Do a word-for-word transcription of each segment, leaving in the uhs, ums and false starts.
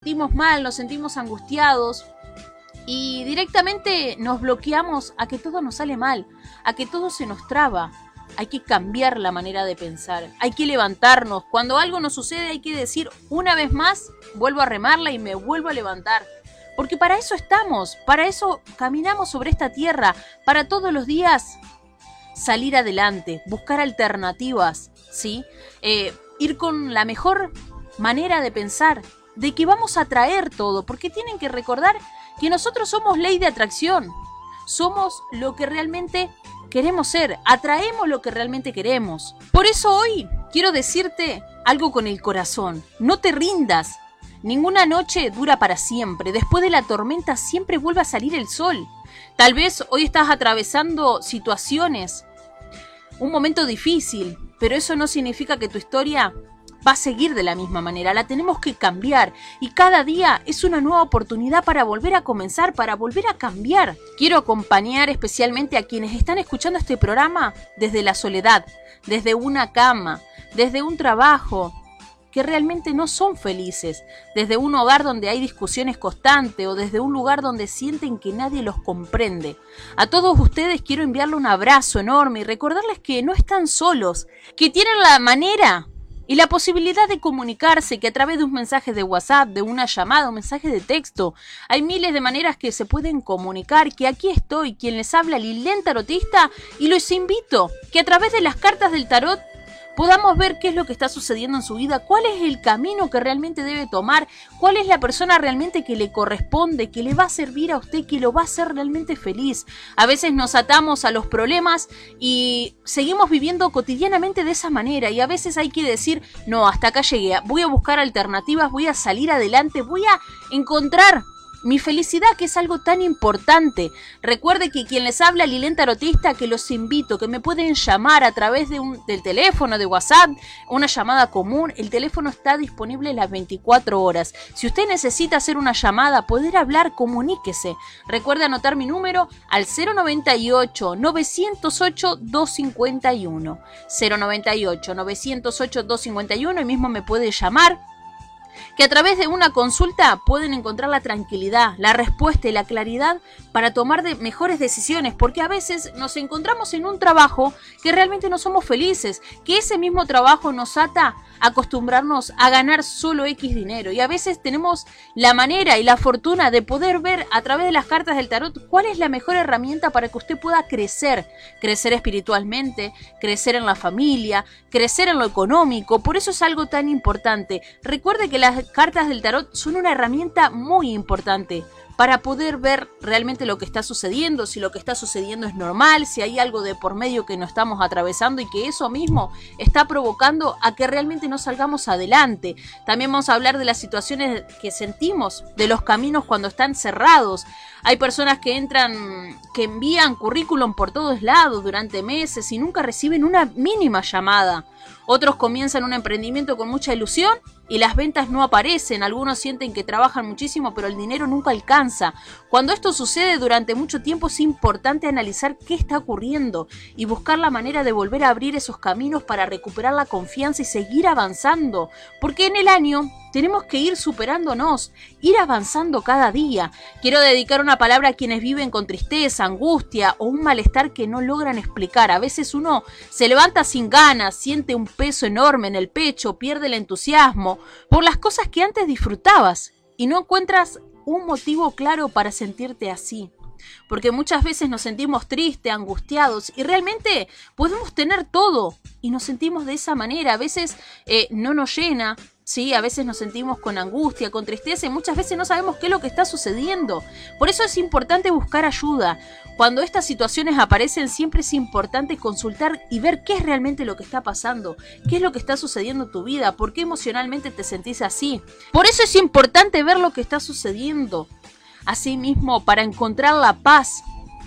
sentimos mal, nos sentimos angustiados y directamente nos bloqueamos a que todo nos sale mal, a que todo se nos traba. Hay que cambiar la manera de pensar, hay que levantarnos. Cuando algo nos sucede hay que decir una vez más, vuelvo a remarla y me vuelvo a levantar. Porque para eso estamos, para eso caminamos sobre esta tierra, para todos los días salir adelante, buscar alternativas, ¿sí? Eh, ir con la mejor manera de pensar, de que vamos a atraer todo, porque tienen que recordar que nosotros somos ley de atracción, somos lo que realmente queremos ser, atraemos lo que realmente queremos. Por eso hoy quiero decirte algo con el corazón, no te rindas. Ninguna noche dura para siempre. Después de la tormenta siempre vuelve a salir el sol. Tal vez hoy estás atravesando situaciones, un momento difícil, pero eso no significa que tu historia va a seguir de la misma manera. La tenemos que cambiar y cada día es una nueva oportunidad para volver a comenzar, para volver a cambiar. Quiero acompañar especialmente a quienes están escuchando este programa desde la soledad, desde una cama, desde un trabajo que realmente no son felices, desde un hogar donde hay discusiones constantes o desde un lugar donde sienten que nadie los comprende. A todos ustedes quiero enviarle un abrazo enorme y recordarles que no están solos, que tienen la manera y la posibilidad de comunicarse, que a través de un mensaje de WhatsApp, de una llamada, un mensaje de texto, hay miles de maneras que se pueden comunicar, que aquí estoy, quien les habla, Lilén Tarotista, y los invito que a través de las cartas del tarot podamos ver qué es lo que está sucediendo en su vida, cuál es el camino que realmente debe tomar, cuál es la persona realmente que le corresponde, que le va a servir a usted, que lo va a hacer realmente feliz. A veces nos atamos a los problemas y seguimos viviendo cotidianamente de esa manera y a veces hay que decir, no, hasta acá llegué, voy a buscar alternativas, voy a salir adelante, voy a encontrar mi felicidad, que es algo tan importante. Recuerde que quien les habla, Lilén Tarotista, que los invito, que me pueden llamar a través de un, del teléfono, de WhatsApp, una llamada común. El teléfono está disponible las veinticuatro horas. Si usted necesita hacer una llamada, poder hablar, comuníquese. Recuerde anotar mi número al cero noventa y ocho, novecientos ocho, doscientos cincuenta y uno. cero noventa y ocho, novecientos ocho, doscientos cincuenta y uno y mismo me puede llamar, que a través de una consulta pueden encontrar la tranquilidad, la respuesta y la claridad para tomar de mejores decisiones, porque a veces nos encontramos en un trabajo que realmente no somos felices, que ese mismo trabajo nos ata a acostumbrarnos a ganar solo X dinero, y a veces tenemos la manera y la fortuna de poder ver a través de las cartas del tarot cuál es la mejor herramienta para que usted pueda crecer, crecer espiritualmente, crecer en la familia, crecer en lo económico. Por eso es algo tan importante. Recuerde que las cartas del tarot son una herramienta muy importante para poder ver realmente lo que está sucediendo, si lo que está sucediendo es normal, si hay algo de por medio que no estamos atravesando y que eso mismo está provocando a que realmente no salgamos adelante. También vamos a hablar de las situaciones que sentimos, de los caminos cuando están cerrados. Hay personas que entran, que envían currículum por todos lados durante meses y nunca reciben una mínima llamada. Otros comienzan un emprendimiento con mucha ilusión y las ventas no aparecen. Algunos sienten que trabajan muchísimo, pero el dinero nunca alcanza. Cuando esto sucede durante mucho tiempo es importante analizar qué está ocurriendo y buscar la manera de volver a abrir esos caminos para recuperar la confianza y seguir avanzando. Porque en el año tenemos que ir superándonos, ir avanzando cada día. Quiero dedicar una palabra a quienes viven con tristeza, angustia o un malestar que no logran explicar. A veces uno se levanta sin ganas, siente un peso enorme en el pecho, pierde el entusiasmo por las cosas que antes disfrutabas y no encuentras un motivo claro para sentirte así. Porque muchas veces nos sentimos tristes, angustiados y realmente podemos tener todo y nos sentimos de esa manera. A veces eh, no nos llena. Sí, a veces nos sentimos con angustia, con tristeza y muchas veces no sabemos qué es lo que está sucediendo. Por eso es importante buscar ayuda. Cuando estas situaciones aparecen siempre es importante consultar y ver qué es realmente lo que está pasando, qué es lo que está sucediendo en tu vida, por qué emocionalmente te sentís así. Por eso es importante ver lo que está sucediendo. Asimismo, para encontrar la paz,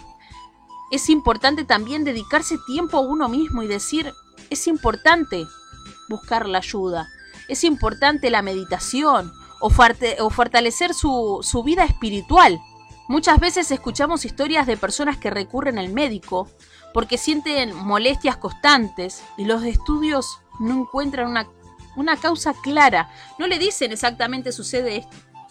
es importante también dedicarse tiempo a uno mismo y decir, es importante buscar la ayuda. Es importante la meditación o, farte, o fortalecer su, su vida espiritual. Muchas veces escuchamos historias de personas que recurren al médico porque sienten molestias constantes y los estudios no encuentran una, una causa clara. No le dicen exactamente sucede esto,